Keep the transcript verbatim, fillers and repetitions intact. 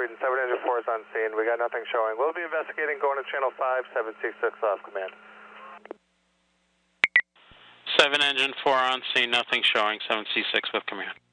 reading seven engine four is on scene. We got nothing showing. We'll be investigating going to channel five, seven C six off command. seven engine four on scene, nothing showing, seven C six with command.